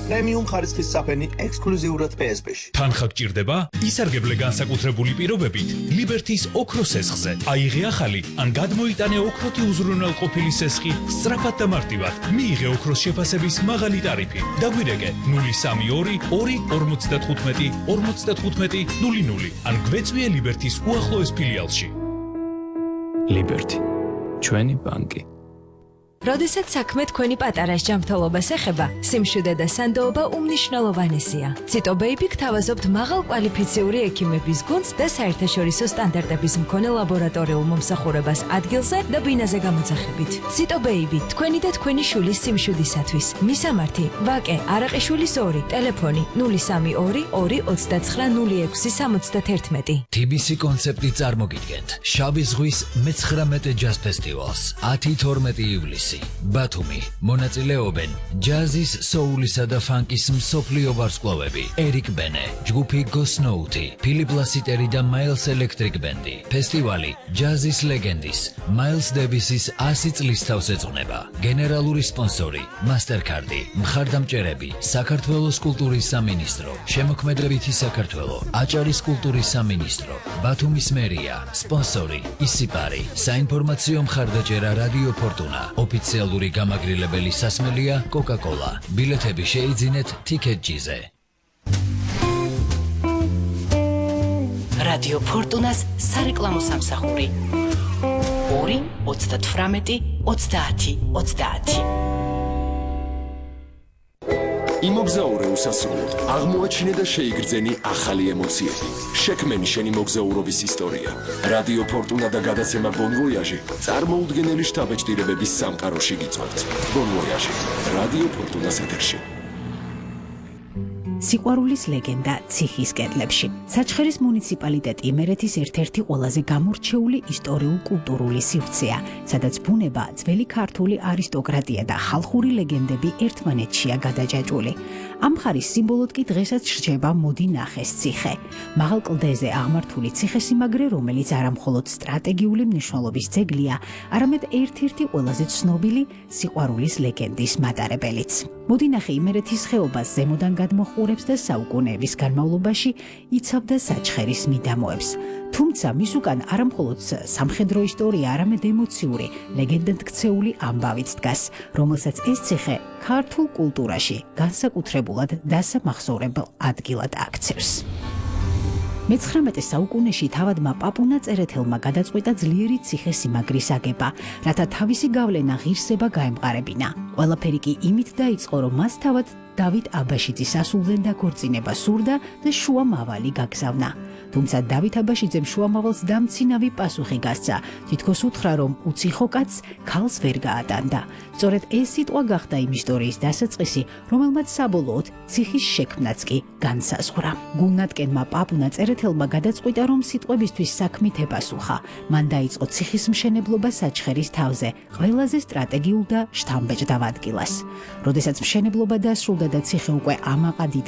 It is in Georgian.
პრემიუმ ხარისხის საფენი ექსკლუზიურად PSP-ში. თანხა გჭირდება? ისარგებლე განსაკუთრებული პირობებით ლიბერთის ოქროს სესხზე. აიღე ახალი ან გადმოიტანე ოქროთი უზრუნველყოფილი სესხი სწრაფად და მარტივად. მიიღე ოქროს შეფასების მაღალი ტარიფი. დაგვირეკე 032 2 55 00 ან გვეწვიე ლიბერთის უახლოეს ფილიალში. ლიბერთი, ჩვენი ბანკი. როდესაც საქმე თქვენი პატარა ჯანმრთელობას ეხება, სიმშვიდე და სანდოობა უმნიშვნელოვანესია. Cito Baby გთავაზობთ მაღალ კვალიფიციური ექიმების გუნდს და საერთაშორისო სტანდარტების მქონე ლაბორატორიულ მომსახურებას ადგილზე და ბინაზე გამოძახებით. Cito Baby, თქვენი და თქვენი შვილის სიმშვიდისათვის. მისამართი: ვაკე არაყიშვილის 2, ტელეფონი 032 229 0671. TBC კონცეპტი წარმოგიდგენთ. შავი ზღვის მე-19 ჯაზ ფესტივალს 10-12 ივლისი. ბათუმი მონაწილეობენ ჯაზის, სოულისა და ფანკის მსოფლიო ვარსკვლავები ერიკ ბენე, ჯგუფი გოსნოუთი, ფილიპ ლასიტერი და მაილს ელექტრიკ ბენდი. ფესტივალი ჯაზის ლეგენდის მაილს დევისის 100 წლის თავს ეძღვნება. გენერალური სპონსორი მასტერკარდი. მხარდამჭერები საქართველოს კულტურის სამინისტრო, შემოქმედებითი საქართველო, აჭარის კულტურის სამინისტრო, ბათუმის მერია. სპონსორი ისიპარი. საინფორმაციო მხარდაჭერა რადიო ფორტუნა. ოფიციალური გამაგრილებელი სასმელია კოკა-კოლა. ბილეთები შეიძინეთ TicketJet-ზე. რადიო ფორტუნას სარეკლამო სამსახური 2 38 30 30. იმოგზაურე უსასრულოდ, აღმოაჩინე და შეიგრძენი ახალი ემოციები. შექმენი შენი მოგზაურობის ისტორია. რადიო ფორტუნა და გადაცემა Bon Voyage წარმოუდგენელი შთაბეჭდილებების სამყაროში გიწვევთ. Bon Voyage, რადიო ფორტუნას ეთერში. სიყვარულის ლეგენდა ციხის კედლებში. საჩხერის მუნიციპალიტეტი იმერეთის ერთ-ერთი ყველაზე გამორჩეული ისტორიულ-კულტურული სივრცეა, სადაც ბუნება, ძველი ქართული არისტოკრატია და ხალხური ლეგენდები ერთმანეთშია გადაჯაჭვული. ამ მხარის სიმბოლოდ კი დღესაც რჩება მოდი ნახეს ციხე. მაღალ კლდეზე აღმართული ციხესიმაგრე, რომელიც არა მხოლოდ სტრატეგიული მნიშვნელობის ძეგლია, არამედ ერთ-ერთი ყველაზე ცნობილი სიყვარულის ლეგენდის მატარებელიც. მოდი ნახე იმერეთის ხეობას ზემოდან გადმოჰყურებს და საუკუნეების განმავლობაში იცავდა საჩხერის მიდამოებს. თუმცა მის უკან არა მხოლოდ სამხედრო ისტორია, არამედ ემოციური, ლეგენდად ქცეული ამბავიც დგას, რომელსაც ეს ციხე ქართულ კულტურაში განსაკუთრებულად დასამახსოვრებელ ადგილად აქცევს. მე-19 საუკუნეში თავადმა პაპუნა წერეთელმა გადაწყვიტა ძლიერი ციხესიმაგრის აგება, რათა თავისი გავლენა ღირსება გაემყარებინა. ყველაფერი კი იმით დაიწყო, რომ მას თავად დავით აბაშიძის ასულზე დაქორწინება სურდა და შუამავალი გაგზავნა. თუმცა დავით აბაშიძემ შუამავალს დამცინავი პასუხი გასცა, თითქოს უთხრა, რომ უციხო კაცს ქალს ვერ გაატანდა. სწორედ ეს სიტყვა გახდა იმ ისტორიის დასაწყისი, რომელმაც საბოლოოდ ციხის შექმნაც კი განსაზღვრა. გულნათკენმა პაპუნა წერეთელმა გადაწყვიტა, რომ სიტყვებისთვის საქმით epasუხა. მან დაიწყო ციხის მშენებლობა საჩხერის თავზე, ყველაზე სტრატეგიულ და შთამბეჭდავ ადგილას. როდესაც მშენებლობა დასრულდა და ციხე უკვე ამაყად